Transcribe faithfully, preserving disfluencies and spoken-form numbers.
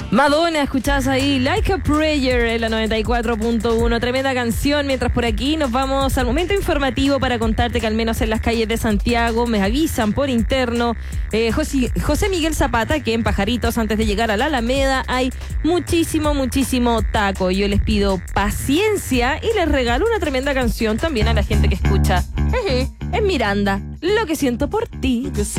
Madonna, escuchás ahí Like a Prayer en la noventa y cuatro punto uno, tremenda canción. Mientras por aquí nos vamos al momento informativo para contarte que al menos en las calles de Santiago me avisan por interno eh, José, José Miguel Zapata que en Pajaritos, antes de llegar a la Alameda, hay muchísimo, muchísimo taco. Yo les pido paciencia y les regalo una tremenda canción también a la gente que escucha. Jeje, es Miranda, Lo que siento por ti.